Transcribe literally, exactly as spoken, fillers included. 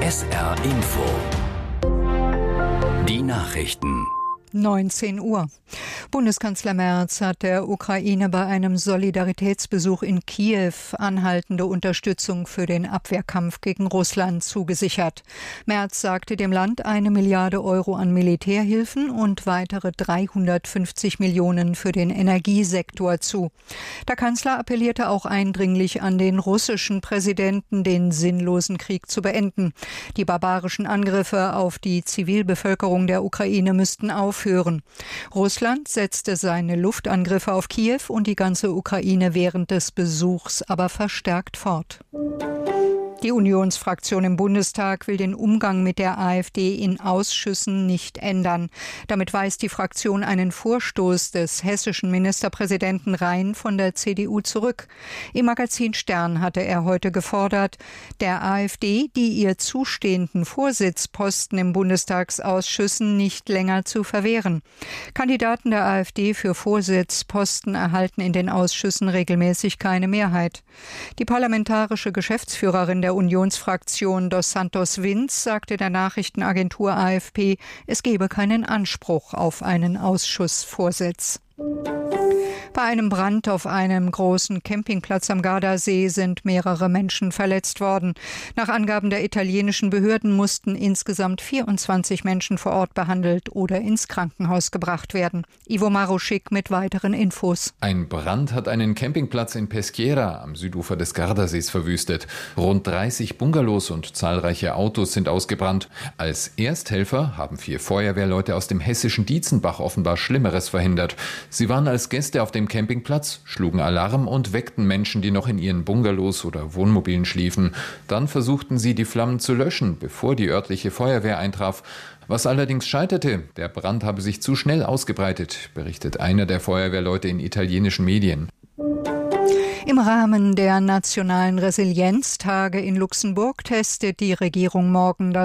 S R Info. Die Nachrichten. neunzehn Uhr. Bundeskanzler Merz hat der Ukraine bei einem Solidaritätsbesuch in Kiew anhaltende Unterstützung für den Abwehrkampf gegen Russland zugesichert. Merz sagte dem Land eine Milliarde Euro an Militärhilfen und weitere dreihundertfünfzig Millionen für den Energiesektor zu. Der Kanzler appellierte auch eindringlich an den russischen Präsidenten, den sinnlosen Krieg zu beenden. Die barbarischen Angriffe auf die Zivilbevölkerung der Ukraine müssten aufhören. Russland setzte seine Luftangriffe auf Kiew und die ganze Ukraine während des Besuchs aber verstärkt fort. Die Unionsfraktion im Bundestag will den Umgang mit der AfD in Ausschüssen nicht ändern. Damit weist die Fraktion einen Vorstoß des hessischen Ministerpräsidenten Rhein von der C D U zurück. Im Magazin Stern hatte er heute gefordert, der AfD die ihr zustehenden Vorsitzposten im Bundestagsausschüssen nicht länger zu verwehren. Kandidaten der AfD für Vorsitzposten erhalten in den Ausschüssen regelmäßig keine Mehrheit. Die parlamentarische Geschäftsführerin der Unionsfraktion Dos Santos Vinz sagte der Nachrichtenagentur A F P, es gebe keinen Anspruch auf einen Ausschussvorsitz. Bei einem Brand auf einem großen Campingplatz am Gardasee sind mehrere Menschen verletzt worden. Nach Angaben der italienischen Behörden mussten insgesamt vierundzwanzig Menschen vor Ort behandelt oder ins Krankenhaus gebracht werden. Ivo Maruschik mit weiteren Infos. Ein Brand hat einen Campingplatz in Peschiera am Südufer des Gardasees verwüstet. Rund dreißig Bungalows und zahlreiche Autos sind ausgebrannt. Als Ersthelfer haben vier Feuerwehrleute aus dem hessischen Dietzenbach offenbar Schlimmeres verhindert. Sie waren als Gäste auf dem Campingplatz, schlugen Alarm und weckten Menschen, die noch in ihren Bungalows oder Wohnmobilen schliefen. Dann versuchten sie, die Flammen zu löschen, bevor die örtliche Feuerwehr eintraf. Was allerdings scheiterte, der Brand habe sich zu schnell ausgebreitet, berichtet einer der Feuerwehrleute in italienischen Medien. Im Rahmen der nationalen Resilienztage in Luxemburg testet die Regierung morgen das